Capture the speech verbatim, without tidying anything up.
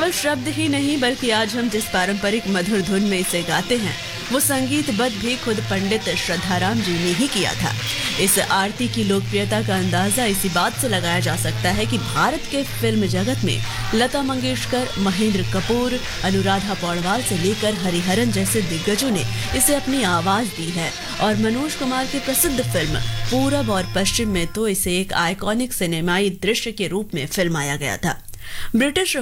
केवल शब्द ही नहीं बल्कि आज हम जिस पारंपरिक मधुर धुन में इसे गाते हैं वो संगीतबद्ध भी खुद पंडित श्रद्धाराम जी ने ही किया था। इस आरती की लोकप्रियता का अंदाजा इसी बात से लगाया जा सकता है कि भारत के फिल्म जगत में लता मंगेशकर, महेंद्र कपूर, अनुराधा पौडवाल से लेकर हरिहरन जैसे दिग्गजों ने इसे अपनी आवाज दी है और मनोज कुमार की प्रसिद्ध फिल्म पूरब और पश्चिम में तो इसे एक आइकॉनिक सिनेमाई दृश्य के रूप में फिल्माया गया था। ब्रिटिश